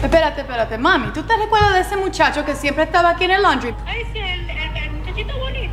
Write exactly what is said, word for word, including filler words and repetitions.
Espérate, espérate, mami. ¿Tú te recuerdas de ese muchacho que siempre estaba aquí en el laundry? Ay, sí, el, el, el muchachito bonito.